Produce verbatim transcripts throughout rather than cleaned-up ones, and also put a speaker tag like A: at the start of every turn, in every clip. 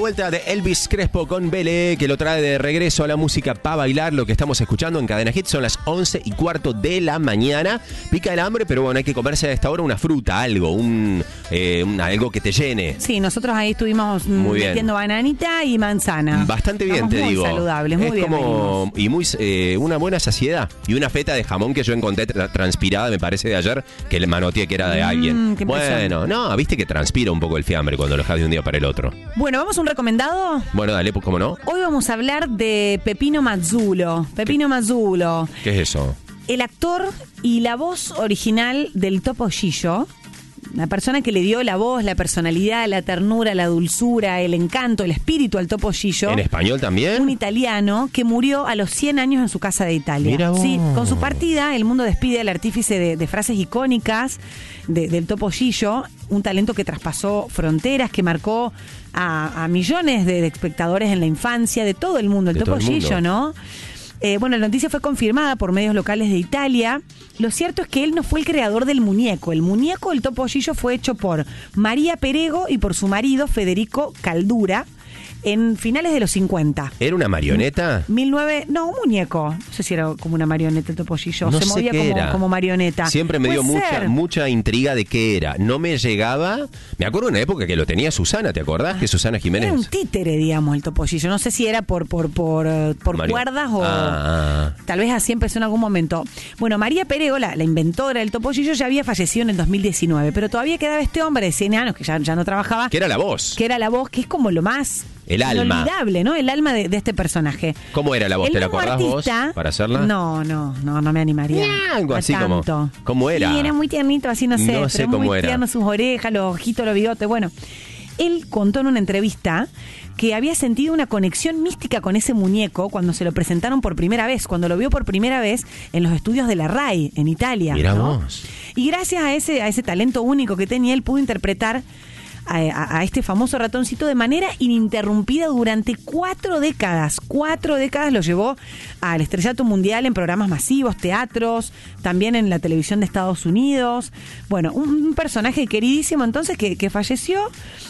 A: vuelta de Elvis Crespo con Belé, que lo trae de regreso a la música para bailar. Lo que estamos escuchando en Cadena Hit son las once y cuarto de la mañana. Pica el hambre, pero bueno, hay que comerse a esta hora una fruta, algo, un, eh, un algo que te llene.
B: Sí, nosotros ahí estuvimos
A: Muy bien.
B: metiendo bananita y manzana.
A: Bastante bien,
B: Estamos
A: te
B: muy
A: digo.
B: saludables, muy
A: es
B: bien.
A: como
B: venimos.
A: y muy eh, una buena saciedad y una feta de jamón que yo encontré tra- transpirada, me parece, de ayer, que le manoteé que era de
B: Mm,
A: alguien.
B: qué impresión.
A: Bueno, no, viste que transpira un poco el fiambre cuando lo dejas de un día para el otro.
B: Bueno, ¿vamos a un recomendado?
A: Bueno, dale, pues cómo no.
B: Hoy vamos a hablar de Pepino Mazzulo. Pepino Mazzulo,
A: ¿Qué es eso?
B: el actor y la voz original del Topo Gillo. La persona que le dio la voz, la personalidad, la ternura, la dulzura, el encanto, el espíritu al Topo Gillo.
A: ¿En español también?
B: Un italiano que murió a los cien años en su casa de Italia.
A: Mira vos.
B: Sí, con su partida, el mundo despide al artífice de, de frases icónicas de- del Topo Gillo, un talento que traspasó fronteras, que marcó a, a millones de, de espectadores en la infancia, de todo el mundo, el
A: De
B: Topo
A: todo el mundo.
B: Gillo, ¿no? Eh, bueno, la noticia fue confirmada por medios locales de Italia. Lo cierto es que él no fue el creador del muñeco. El muñeco del Topo Gillo fue hecho por María Perego y por su marido Federico Caldura en finales de los cincuenta.
A: ¿Era una marioneta?
B: mil nueve No, un muñeco. No sé si era como una marioneta el Topo Gillo.
A: No
B: Se
A: sé
B: movía
A: qué
B: como,
A: era.
B: como marioneta.
A: Siempre me dio
B: Puede
A: mucha
B: ser.
A: mucha intriga de qué era. No me llegaba. Me acuerdo de una época que lo tenía Susana, ¿te acordás? Que Susana Jiménez.
B: Era un títere, digamos, el Topo Gillo. No sé si era por, por, por, eh, por
A: Mario-
B: cuerdas o...
A: Ah, ah.
B: Tal vez así empezó en algún momento. Bueno, María Perego, la, la inventora del Topo Gillo, ya había fallecido en el dos mil diecinueve, pero todavía quedaba este hombre de cien años que ya, ya no trabajaba,
A: Que era la voz.
B: que era la voz, que es como lo más
A: El alma.
B: inolvidable, ¿no? El alma de, de este personaje.
A: ¿Cómo era la voz?
B: El
A: ¿Te la
B: mismo
A: acordás vos
B: artista-
A: para hacerla?
B: No, no, no, no me animaría.
A: Nah, algo
B: a
A: así como-
B: tanto.
A: ¿cómo era?
B: Sí, era muy tiernito, así no sé.
A: No sé
B: pero
A: cómo
B: muy
A: era.
B: tierno, sus orejas, los ojitos, los bigotes. Bueno, él contó en una entrevista que había sentido una conexión mística con ese muñeco cuando se lo presentaron por primera vez, cuando lo vio por primera vez en los estudios de la RAI, en Italia.
A: Mirá
B: ¿no?
A: vos.
B: Y gracias a ese, a ese talento único que tenía, él pudo interpretar a, a- a este famoso ratoncito de manera ininterrumpida durante cuatro décadas. Cuatro décadas lo llevó al estrellato mundial en programas masivos, teatros, también en la televisión de Estados Unidos. Bueno, un, un personaje queridísimo entonces que, que falleció.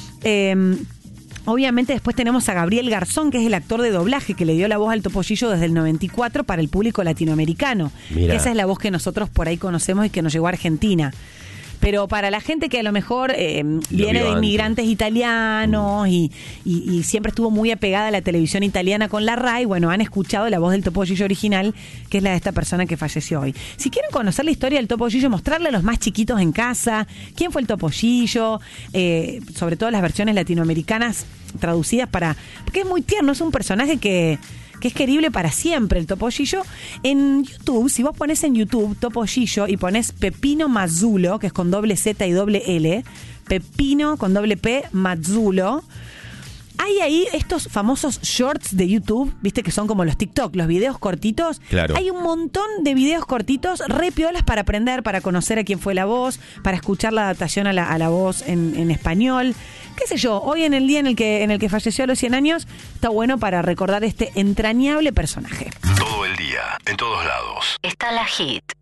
B: Eh, Obviamente después tenemos a Gabriel Garzón, que es el actor de doblaje que le dio la voz al Topo Gillo desde el noventa y cuatro para el público latinoamericano.
A: Mirá.
B: Esa es la voz que nosotros por ahí conocemos y que nos llegó a Argentina. Pero para la gente que a lo mejor eh, viene
A: vio
B: de
A: antes.
B: inmigrantes italianos y, y- y siempre estuvo muy apegada a la televisión italiana con la RAI, bueno, han escuchado la voz del Topo Gillo original, que es la de esta persona que falleció hoy. Si quieren conocer la historia del Topo Gillo, mostrarle a los más chiquitos en casa quién fue el Topo Gillo, eh, sobre todo las versiones latinoamericanas traducidas para... Porque es muy tierno, es un personaje que... que es querible para siempre, el Topo Gillo. En YouTube, si vos pones en YouTube Topo Gillo y pones Pepino Mazzulo, que es con doble Z y doble L, Pepino con doble P, Mazzulo, hay ahí estos famosos shorts de YouTube, viste que son como los TikTok, los videos cortitos.
A: Claro.
B: Hay un montón de videos cortitos, re piolas para aprender, para conocer a quién fue la voz, para escuchar la adaptación a la, a la voz en, en español. Qué sé yo, hoy en el día en el que en el que falleció a los cien años, está bueno para recordar este entrañable personaje.
C: Todo el día, en todos lados.
D: Está la Hit.